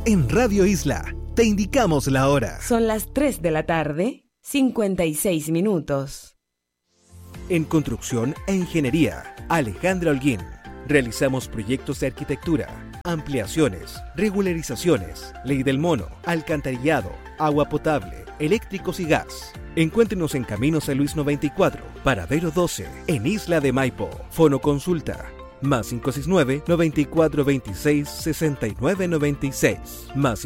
En Radio Isla te indicamos la hora. Son las 3 de la tarde, 56 minutos. En Construcción e Ingeniería, Alejandra Holguín. Realizamos proyectos de arquitectura, ampliaciones, regularizaciones, ley del mono, alcantarillado, agua potable, eléctricos y gas. Encuéntrenos en Camino San Luis 94, Paradero 12, en Isla de Maipo. Fono consulta más 569-9426-6996. Más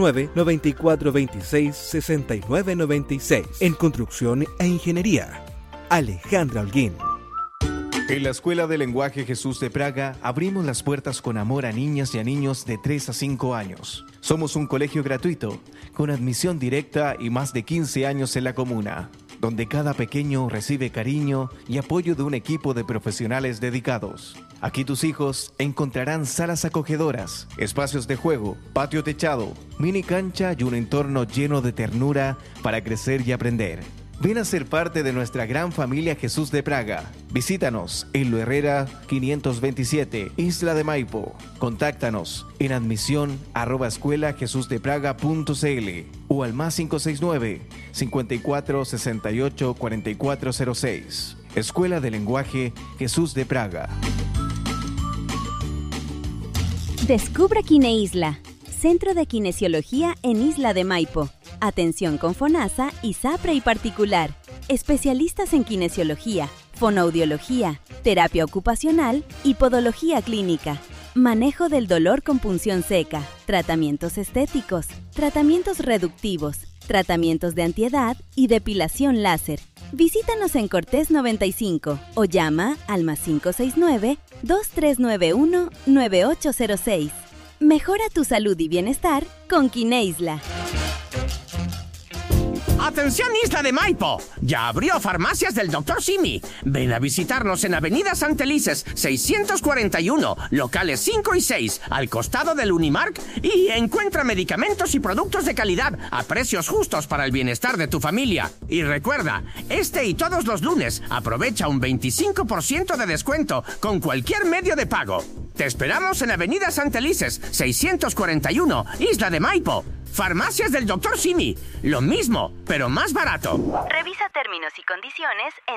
569-9426-6996. En Construcción e Ingeniería, Alejandra Holguín. En la Escuela de Lenguaje Jesús de Praga abrimos las puertas con amor a niñas y a niños de 3 a 5 años. Somos un colegio gratuito, con admisión directa y más de 15 años en la comuna, donde cada pequeño recibe cariño y apoyo de un equipo de profesionales dedicados. Aquí tus hijos encontrarán salas acogedoras, espacios de juego, patio techado, mini cancha y un entorno lleno de ternura para crecer y aprender. Ven a ser parte de nuestra gran familia Jesús de Praga. Visítanos en Lo Herrera 527, Isla de Maipo. Contáctanos en admisión@escuelajesusdepraga.cl o al más 569-5468-4406. Escuela de Lenguaje Jesús de Praga. Descubra Kineisla, Centro de Kinesiología en Isla de Maipo. Atención con FONASA, ISAPRE y particular. Especialistas en kinesiología, fonoaudiología, terapia ocupacional y podología clínica. Manejo del dolor con punción seca, tratamientos estéticos, tratamientos reductivos, tratamientos de antiedad y depilación láser. Visítanos en Cortés 95 o llama al más 569-2391-9806. Mejora tu salud y bienestar con Kineisla. ¡Atención Isla de Maipo! Ya abrió Farmacias del Dr. Simi. Ven a visitarnos en Avenida Santelices 641, locales 5 y 6, al costado del Unimark, y encuentra medicamentos y productos de calidad a precios justos para el bienestar de tu familia. Y recuerda, este y todos los lunes aprovecha un 25% de descuento con cualquier medio de pago. Te esperamos en Avenida Santelices 641, Isla de Maipo. Farmacias del Dr. Simi. Lo mismo, pero más barato. Revisa términos y condiciones en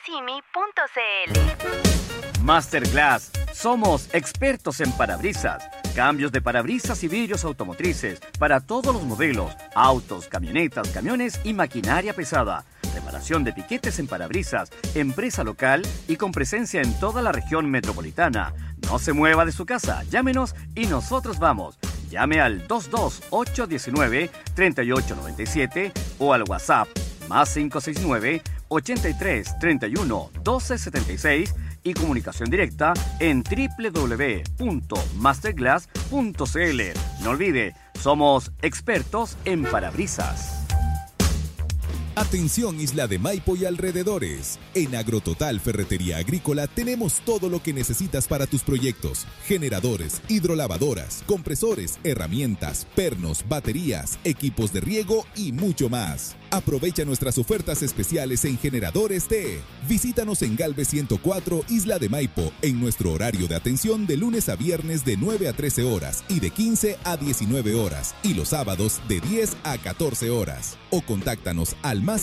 drcimi.cl. Masterglass. Somos expertos en parabrisas. Cambios de parabrisas y vidrios automotrices para todos los modelos. Autos, camionetas, camiones y maquinaria pesada. Reparación de piquetes en parabrisas. Empresa local y con presencia en toda la región metropolitana. No se mueva de su casa. Llámenos y nosotros vamos. Llame al 22819-3897 o al WhatsApp más 569-8331-1276 y comunicación directa en www.masterglass.cl. No olvide, somos expertos en parabrisas. Atención Isla de Maipo y alrededores. En Agrototal Ferretería Agrícola tenemos todo lo que necesitas para tus proyectos. Generadores, hidrolavadoras, compresores, herramientas, pernos, baterías, equipos de riego y mucho más. Aprovecha nuestras ofertas especiales en generadores T. Visítanos en Galvez 104, Isla de Maipo, en nuestro horario de atención de lunes a viernes de 9 a 13 horas y de 15 a 19 horas y los sábados de 10 a 14 horas. O contáctanos al más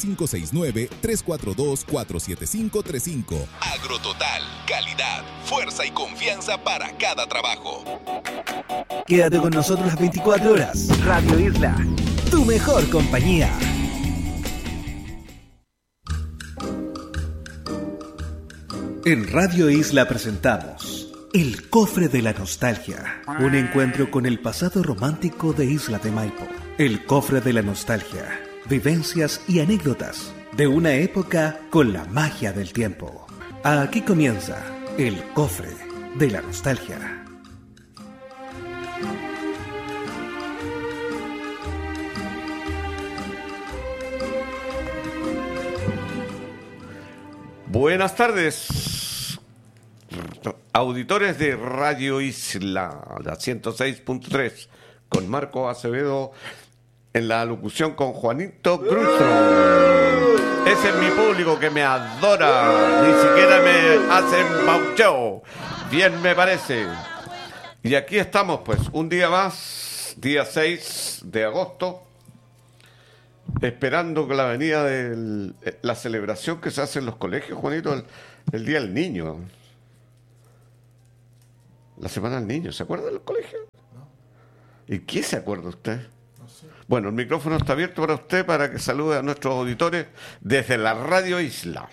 569-342-47535. Agrototal, calidad, fuerza y confianza para cada trabajo. Quédate con nosotros las 24 horas. Radio Isla, tu mejor compañía. En Radio Isla presentamos El Cofre de la Nostalgia, un encuentro con el pasado romántico de Isla de Maipo. El Cofre de la Nostalgia, vivencias y anécdotas de una época con la magia del tiempo. Aquí comienza El Cofre de la Nostalgia. Buenas tardes, auditores de Radio Isla, la 106.3, con Marco Acevedo en la locución con Juanito Cruzro. Ese es mi público que me adora, ni siquiera me hacen baucheo, bien me parece. Y aquí estamos, pues, un día más, día 6 de agosto, esperando que la venida de la celebración que se hace en los colegios, Juanito, el Día del Niño. La Semana del Niño, ¿se acuerda del colegio? No. ¿Y qué se acuerda usted? No sé. Bueno, el micrófono está abierto para usted para que salude a nuestros auditores desde la Radio Isla.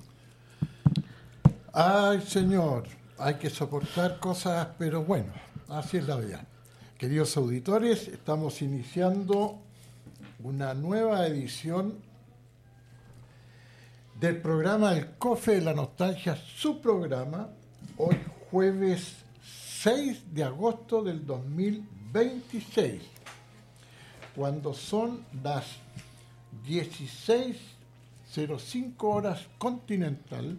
Ay, señor, hay que soportar cosas, pero bueno, así es la vida. Queridos auditores, estamos iniciando una nueva edición del programa El Cofre de la Nostalgia, su programa, hoy jueves 6 de agosto del 2026, cuando son las 16:05 horas continental,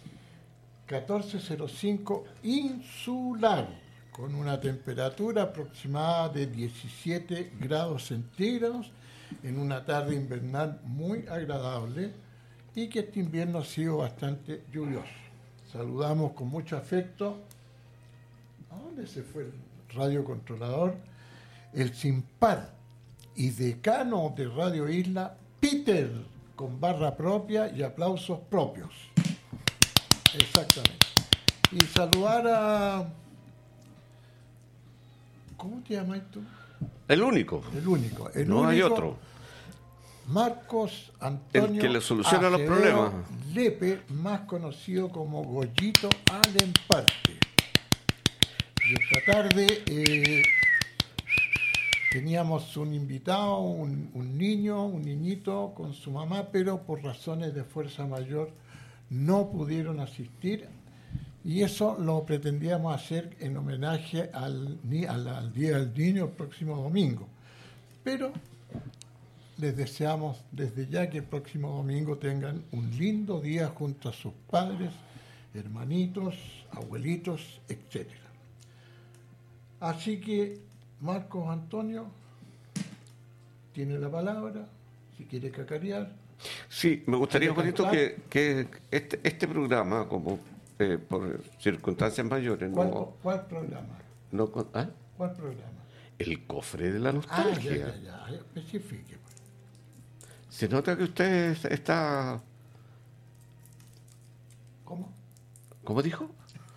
14:05 insular, con una temperatura aproximada de 17 grados centígrados, en una tarde invernal muy agradable y que este invierno ha sido bastante lluvioso. Saludamos con mucho afecto. ¿A dónde se fue el radiocontrolador? El sin par y decano de Radio Isla, Peter, con barra propia y aplausos propios. Exactamente. Y saludar a... ¿Cómo te llamas tú? El único. No hay otro. Marcos Antonio el que le soluciona Acevedo los problemas. Lepe, más conocido como Goyito Alemparte. Y esta tarde teníamos un invitado, un niñito con su mamá, pero por razones de fuerza mayor no pudieron asistir. Y eso lo pretendíamos hacer en homenaje al Día del Niño el próximo domingo. Pero les deseamos desde ya que el próximo domingo tengan un lindo día junto a sus padres, hermanitos, abuelitos, etc. Así que Marcos Antonio tiene la palabra, si quiere cacarear. Sí, me gustaría, Juanito, que este programa, como por circunstancias mayores... ¿Cuál programa? ¿Cuál programa? El Cofre de la Nostalgia. Ya, especifique. Se nota que usted está... ¿Cómo? ¿Cómo dijo?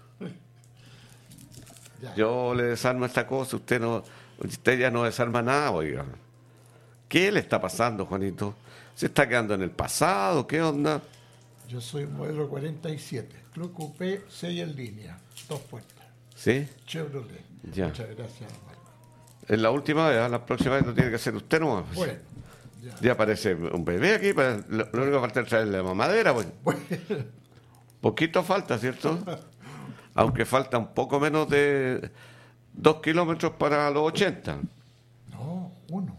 Ya. Yo le desarmo esta cosa, usted ya no desarma nada, oiga. ¿Qué le está pasando, Juanito? ¿Se está quedando en el pasado? ¿Qué onda? Yo soy modelo 47, Club Coupé, 6 en línea, 2 puertas. ¿Sí? Chevrolet. Ya. Muchas gracias, Marco. Es la última vez, la próxima vez lo tiene que hacer usted nomás. Bueno. Ya aparece un bebé aquí, lo único que falta es traerle la mamadera, pues. Bueno. Poquito falta, ¿cierto? Aunque falta un poco menos de 2 kilómetros para los 80. No, 1.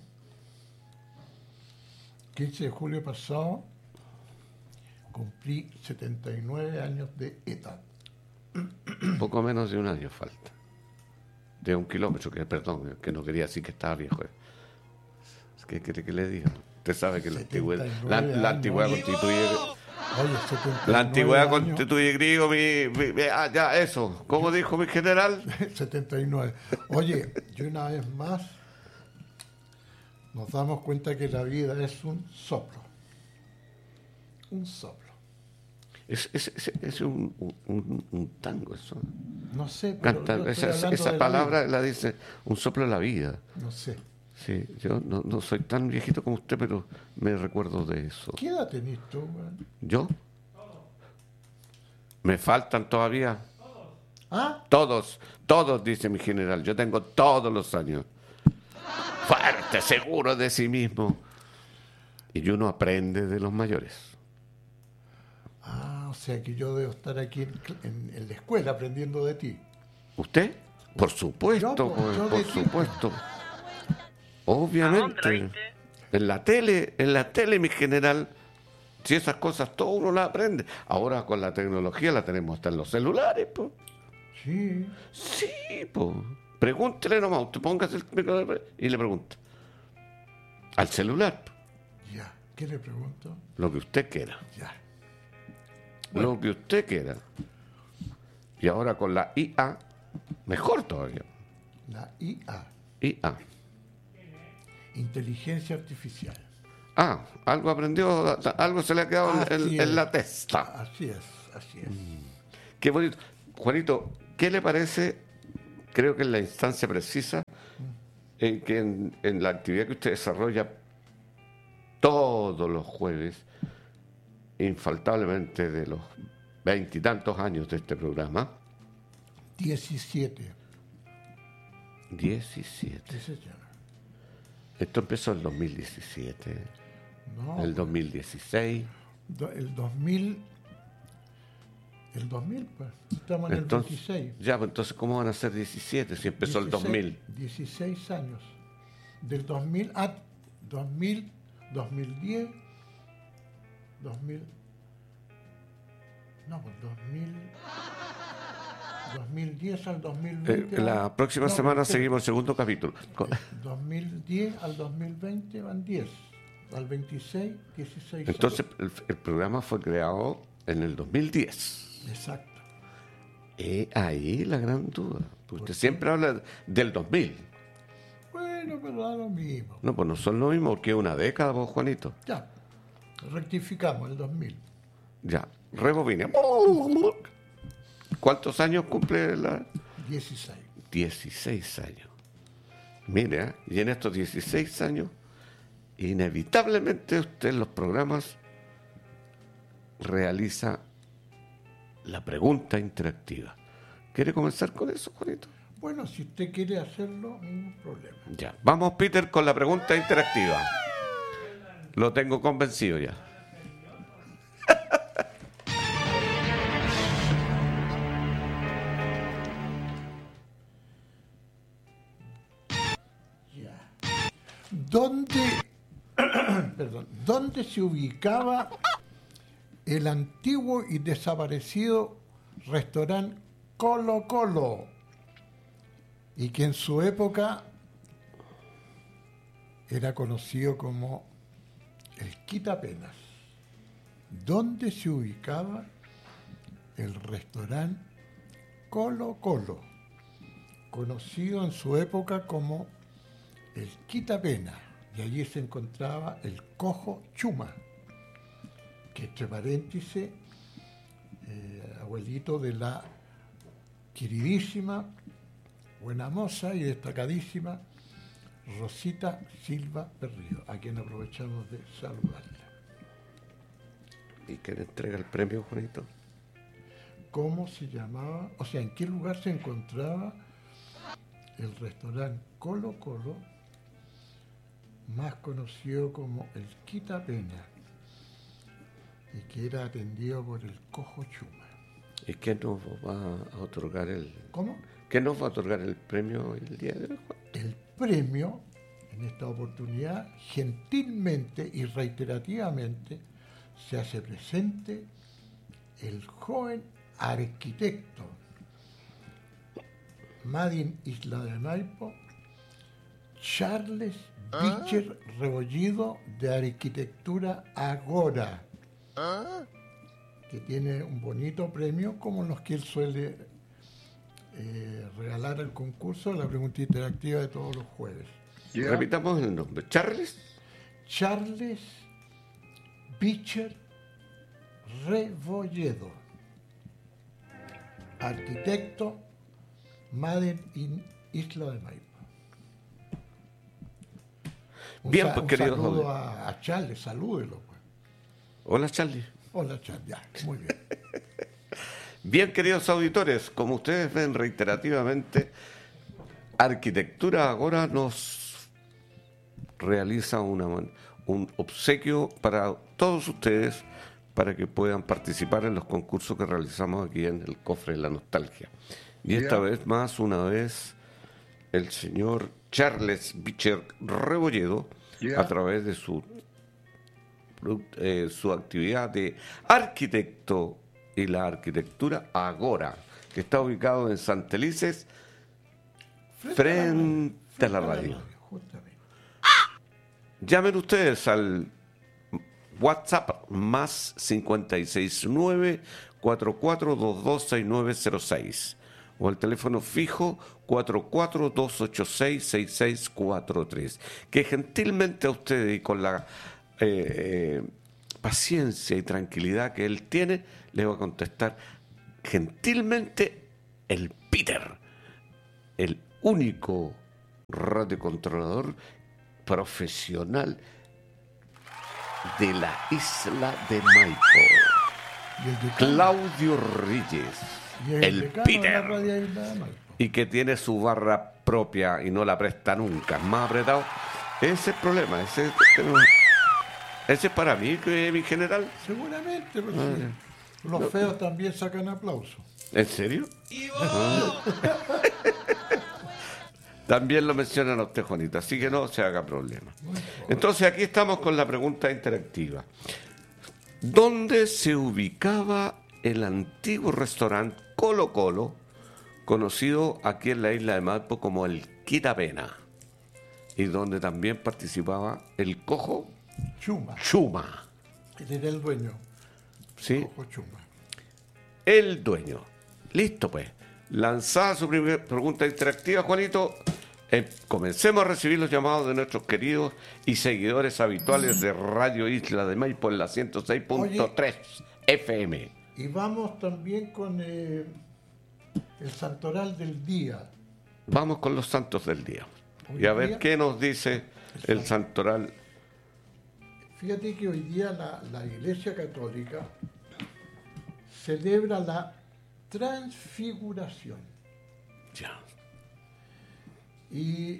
15 de julio pasado cumplí 79 años de edad. Poco menos de un año falta. De 1 kilómetro, que no quería decir que estaba viejo. ¿Qué quiere que le diga? Usted sabe que la antigüedad constituye... Oye, la antigüedad constituye griego, ya, eso. ¿Cómo dijo mi general? 79. Oye, y una vez más nos damos cuenta que la vida es un soplo. Un soplo. Es un tango eso. No sé, pero esa palabra la dice, un soplo de la vida. No sé. Sí, yo no soy tan viejito como usted, pero me recuerdo de eso. ¿Qué edad tenés tú, man? ¿Yo? Me faltan todavía. ¿Ah? Todos, dice mi general. Yo tengo todos los años. Fuerte, seguro de sí mismo. Y uno aprende de los mayores. O sea que yo debo estar aquí en la escuela aprendiendo de ti. ¿Usted? Por supuesto, por supuesto. Obviamente. En la tele, mi general, si esas cosas todo uno las aprende. Ahora con la tecnología la tenemos hasta en los celulares, pues. Sí. Sí, pues. Pregúntele nomás, usted póngase el micrófono y le pregunta. Al celular. Ya, ¿qué le pregunto? Lo que usted quiera. Ya. Bueno. Lo que usted quiera. Y ahora con la IA, mejor todavía. La IA. IA. Inteligencia artificial. Ah, algo aprendió, algo se le ha quedado en la testa. Así es. Qué bonito. Juanito, ¿qué le parece? Creo que en la instancia precisa, en que en la actividad que usted desarrolla todos los jueves, infaltablemente de los 20 y tantos años de este programa. 17. 17. Sí, señor. Esto empezó en 2017. No. El 2016. El 2000, pues. Estamos en Entonces, el 26. Ya, pues entonces, ¿cómo van a ser 17 si empezó 16, el 2000? 16 años. Del 2000 a 2000, 2010, 2000. No, pues 2010 al 2020. La próxima semana seguimos el segundo capítulo. 2010 al 2020 van 10. Al 26, 16. Entonces, el programa fue creado en el 2010. Exacto. Ahí la gran duda. Usted siempre habla del 2000. Bueno, pero da lo mismo. No, pues no son lo mismo, porque es una década, vos, Juanito. Ya, rectificamos el 2000. Ya, rebobine. ¿Cuántos años cumple la...? 16. 16 años. Mire, y en estos 16 años, inevitablemente usted en los programas realiza la pregunta interactiva. ¿Quiere comenzar con eso, Juanito? Bueno, si usted quiere hacerlo, ningún problema. Ya, vamos, Peter, con la pregunta interactiva. Lo tengo convencido ya. ¿Dónde se ubicaba el antiguo y desaparecido restaurante Colo Colo? Y que en su época era conocido como el Quitapenas. ¿Dónde se ubicaba el restaurante Colo Colo? Conocido en su época como el Quitapenas. Y allí se encontraba el Cojo Chuma, que entre paréntesis, abuelito de la queridísima, buena moza y destacadísima Rosita Silva Berrío, a quien aprovechamos de saludarla. ¿Y quién entrega el premio, Juanito? ¿Cómo se llamaba? O sea, ¿en qué lugar se encontraba el restaurante Colo Colo, más conocido como el Quitapenas, y que era atendido por el Cojo Chuma? ¿Y quién nos va a otorgar el... ¿Cómo? ¿Quién nos va a otorgar el premio el día de hoy, Juan? El premio, en esta oportunidad, gentilmente y reiterativamente, se hace presente el joven arquitecto Madin Isla de Maipo, Charles Bicher Rebollido, de Arquitectura Agora, que tiene un bonito premio como los que él suele regalar al concurso de la pregunta interactiva de todos los jueves. Repitamos el nombre. Charles Bicher Rebolledo, arquitecto, Madden in Isla de Maipo. Bien, pues, querido saludo a Charles, salúdelo. Pues. Hola, Charlie. Hola, Charles, ya, muy bien. Bien, queridos auditores, como ustedes ven reiterativamente, Arquitectura Agora nos realiza un obsequio para todos ustedes para que puedan participar en los concursos que realizamos aquí en el Cofre de la Nostalgia. Y esta vez más, una vez, el señor Charles Bicher Rebolledo, a través de su actividad de arquitecto y la arquitectura Agora, que está ubicado en Santelices, frente a la radio. Llamen ustedes al WhatsApp más 569-4422-6906. o el teléfono fijo 442866643, que gentilmente a ustedes y con la paciencia y tranquilidad que él tiene, le va a contestar gentilmente el Peter, el único radiocontrolador profesional de la isla de Maipo, Claudio Reyes, el Peter, y que tiene su barra propia y no la presta nunca, es más apretado. Ese es el problema, ese es para mí, mi general. Seguramente, pues, sí. Los feos también sacan aplausos. ¿En serio? También lo mencionan a usted, Juanito, así que no se haga problema. Entonces aquí estamos con la pregunta interactiva. ¿Dónde se ubicaba el antiguo restaurante Colo Colo, conocido aquí en la isla de Maipo como el Quitapena, y donde también participaba el Cojo Chuma? Él era el dueño. ¿Sí? Cojo Chuma. El dueño. Listo, pues. Lanzada su primera pregunta interactiva, Juanito. Comencemos a recibir los llamados de nuestros queridos y seguidores habituales de Radio Isla de Maipo en la 106.3 FM. Y vamos también con el santoral del día. Vamos con los santos del día. Hoy Y a ver día, qué nos dice el santoral. Fíjate que hoy día la Iglesia Católica celebra la transfiguración. Ya. Y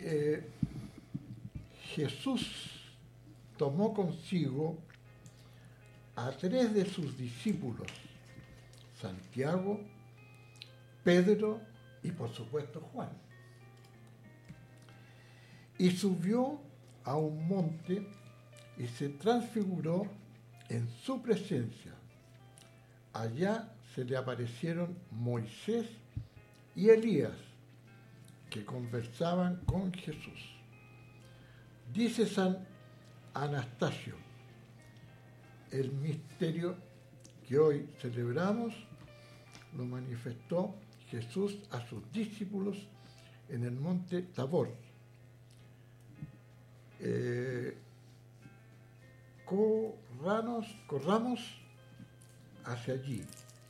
Jesús tomó consigo a 3 de sus discípulos, Santiago, Pedro y por supuesto Juan. Y subió a un monte y se transfiguró en su presencia. Allá se le aparecieron Moisés y Elías, que conversaban con Jesús. Dice San Anastasio, el misterio que hoy celebramos lo manifestó Jesús a sus discípulos en el monte Tabor. Corramos hacia allí,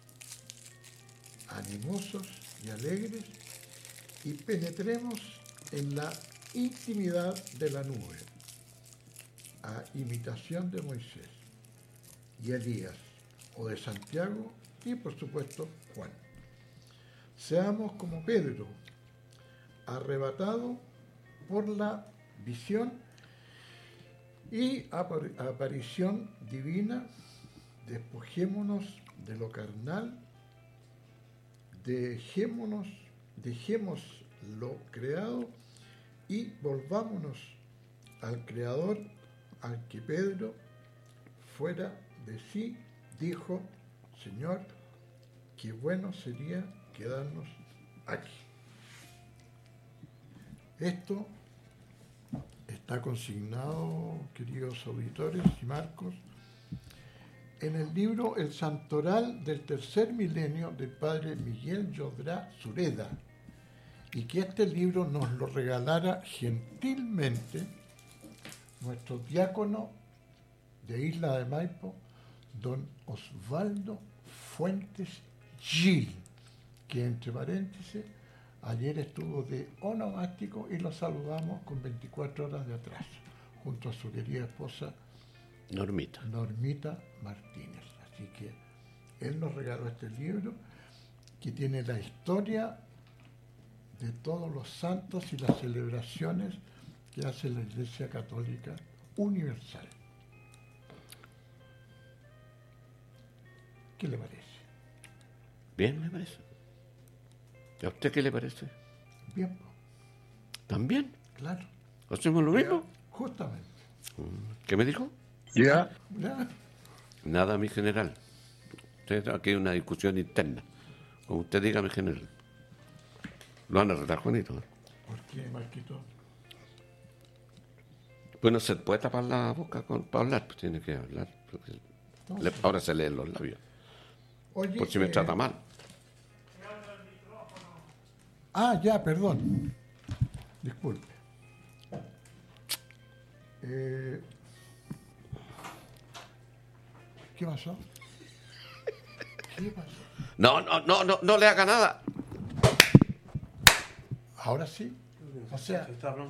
animosos y alegres, y penetremos en la intimidad de la nube, a imitación de Moisés y Elías, o de Santiago y por supuesto Juan. Seamos como Pedro, arrebatado por la visión y aparición divina. Despojémonos de lo carnal, dejemos lo creado y volvámonos al Creador, al que Pedro, fuera de sí, dijo: Señor, qué bueno sería quedarnos aquí. Esto está consignado, queridos auditores y Marcos, en el libro El Santoral del Tercer Milenio del padre Miguel Llodrá Sureda, y que este libro nos lo regalara gentilmente nuestro diácono de Isla de Maipo, don Osvaldo Fuentes Gil, que entre paréntesis ayer estuvo de onomástico y lo saludamos con 24 horas de atraso, junto a su querida esposa Normita Martínez. Así que él nos regaló este libro que tiene la historia de todos los santos y las celebraciones que hace la Iglesia Católica Universal. ¿Qué le parece? Bien, me parece. ¿Y a usted qué le parece? Bien. ¿También? Claro. ¿Hacemos lo mismo? Justamente. ¿Qué me dijo? Ya. Nada, mi general. Aquí hay una discusión interna. Como usted diga, mi general. Lo van a retar, Juanito. ¿Por qué, Marquito? Pues no se puede tapar la boca para hablar, pues tiene que hablar. Ahora se leen los labios. Oye, por si me trata mal. Ah, ya, perdón. Disculpe. ¿Qué pasó? ¿Qué pasó? No le haga nada. Ahora sí. O sea,